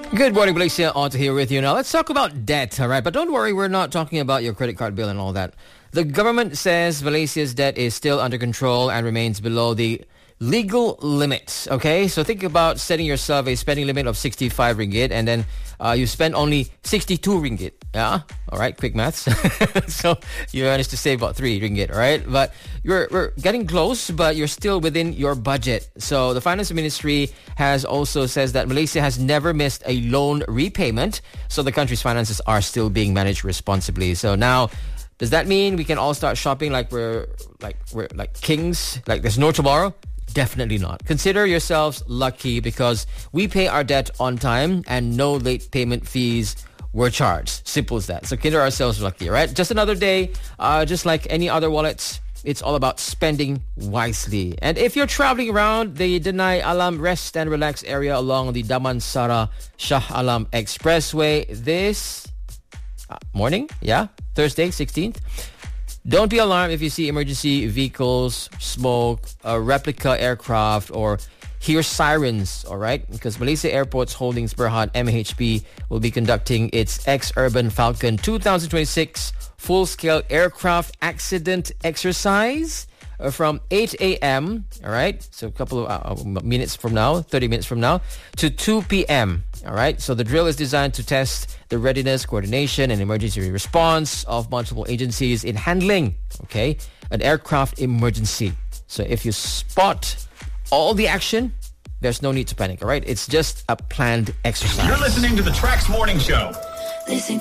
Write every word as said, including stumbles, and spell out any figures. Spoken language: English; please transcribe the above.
Good morning, Malaysia. On to here with you now. Let's talk about debt, all right? But don't worry, we're not talking about your credit card bill and all that. The government says Malaysia's debt is still under control and remains below the legal limits, okay? So think about setting yourself a spending limit of sixty-five ringgit and then uh, you spend only sixty-two ringgit, yeah? All right, quick maths. So you managed to save about three ringgit, all right? But you're we're getting close, but you're still within your budget. So the Finance Ministry has also says that Malaysia has never missed a loan repayment, so the country's finances are still being managed responsibly. So now, does that mean we can all start shopping like we're like we're like kings, like there's no tomorrow? Definitely not. Consider yourselves lucky because we pay our debt on time and no late payment fees were charged. Simple as that. So consider ourselves lucky, right? Just another day, uh, just like any other wallets. It's all about spending wisely. And if you're traveling around the Denai Alam Rest and Relax area along the Damansara Shah Alam Expressway this uh, morning, yeah, Thursday, sixteenth, don't be alarmed if you see emergency vehicles, smoke, a replica aircraft, or hear sirens, all right? Because Malaysia Airports Holdings Berhad M H B will be conducting its X-Urban Falcon twenty twenty-six full-scale aircraft accident exercise uh, from eight a.m., all right? So a couple of uh, minutes from now, thirty minutes from now, to two p.m., all right? So the drill is designed to test the readiness, coordination, and emergency response of multiple agencies in handling, okay, an aircraft emergency. So if you spot all the action, there's no need to panic, all right? It's just a planned exercise. You're listening to the Trax Morning Show. Listen.